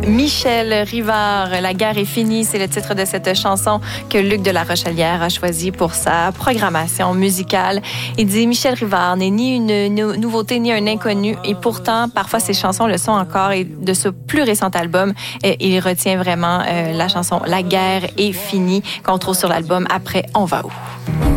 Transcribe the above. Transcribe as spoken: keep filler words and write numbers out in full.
Michel Rivard, La guerre est finie, c'est le titre de cette chanson que Luc de La Rochelière a choisi pour sa programmation musicale. Il dit Michel Rivard n'est ni une nou- nouveauté ni un inconnu et pourtant parfois ses chansons le sont encore et de ce plus récent album, euh, il retient vraiment euh, la chanson La guerre est finie qu'on trouve sur l'album Après on va où.